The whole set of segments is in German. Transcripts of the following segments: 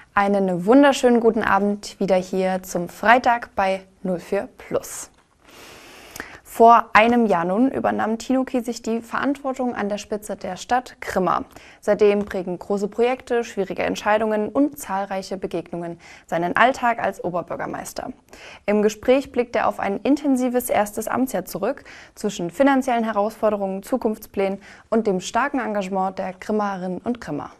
Einen wunderschönen guten Abend wieder hier zum Freitag bei 04 Plus. Vor einem Jahr nun übernahm Tino Kiesig die Verantwortung an der Spitze der Stadt Grimma. Seitdem prägen große Projekte, schwierige Entscheidungen und zahlreiche Begegnungen seinen Alltag als Oberbürgermeister. Im Gespräch blickt er auf ein intensives erstes Amtsjahr zurück, zwischen finanziellen Herausforderungen, Zukunftsplänen und dem starken Engagement der Grimmerinnen und Grimmer.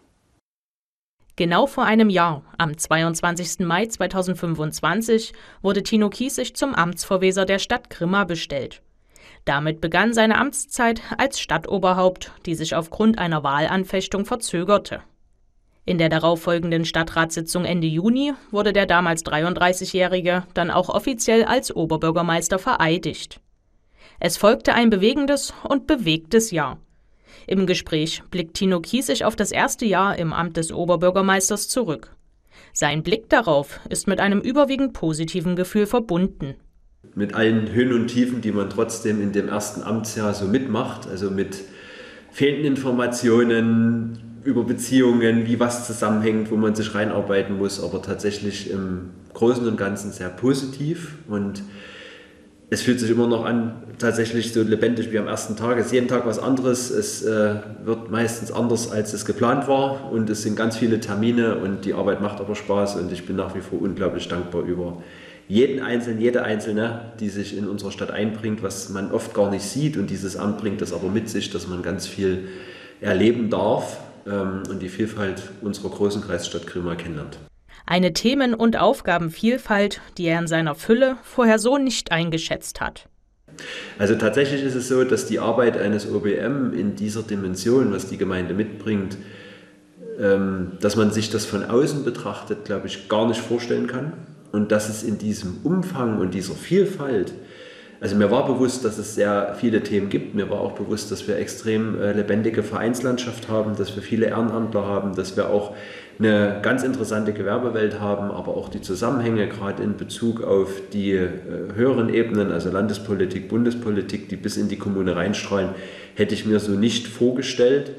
Genau vor einem Jahr, am 22. Mai 2025, wurde Tino Kiesig zum Amtsverweser der Stadt Grimma bestellt. Damit begann seine Amtszeit als Stadtoberhaupt, die sich aufgrund einer Wahlanfechtung verzögerte. In der darauffolgenden Stadtratssitzung Ende Juni wurde der damals 33-Jährige dann auch offiziell als Oberbürgermeister vereidigt. Es folgte ein bewegendes und bewegtes Jahr. Im Gespräch blickt Tino Kiesig auf das erste Jahr im Amt des Oberbürgermeisters zurück. Sein Blick darauf ist mit einem überwiegend positiven Gefühl verbunden. Mit allen Höhen und Tiefen, die man trotzdem in dem ersten Amtsjahr so mitmacht, also mit fehlenden Informationen über Beziehungen, wie was zusammenhängt, wo man sich reinarbeiten muss, aber tatsächlich im Großen und Ganzen sehr positiv, und es fühlt sich immer noch an, tatsächlich so lebendig wie am ersten Tag. Es ist jeden Tag was anderes. Es wird meistens anders, als es geplant war. Und es sind ganz viele Termine und die Arbeit macht aber Spaß. Und ich bin nach wie vor unglaublich dankbar über jeden Einzelnen, jede Einzelne, die sich in unserer Stadt einbringt, was man oft gar nicht sieht. Und dieses Amt bringt das aber mit sich, dass man ganz viel erleben darf und die Vielfalt unserer großen Kreisstadt Grimma kennenlernt. Eine Themen- und Aufgabenvielfalt, die er in seiner Fülle vorher so nicht eingeschätzt hat. Also tatsächlich ist es so, dass die Arbeit eines OBM in dieser Dimension, was die Gemeinde mitbringt, dass man sich das von außen betrachtet, glaube ich, gar nicht vorstellen kann. Und dass es in diesem Umfang und dieser Vielfalt, also mir war bewusst, dass es sehr viele Themen gibt. Mir war auch bewusst, dass wir extrem lebendige Vereinslandschaft haben, dass wir viele Ehrenamtler haben, dass wir auch eine ganz interessante Gewerbewelt haben, aber auch die Zusammenhänge gerade in Bezug auf die höheren Ebenen, also Landespolitik, Bundespolitik, die bis in die Kommune reinstrahlen, hätte ich mir so nicht vorgestellt.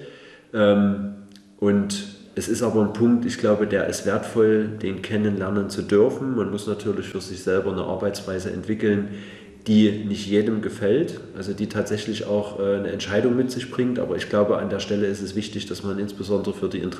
Und es ist aber ein Punkt, ich glaube, der ist wertvoll, den kennenlernen zu dürfen. Man muss natürlich für sich selber eine Arbeitsweise entwickeln, die nicht jedem gefällt, also die tatsächlich auch eine Entscheidung mit sich bringt. Aber ich glaube, an der Stelle ist es wichtig, dass man insbesondere für die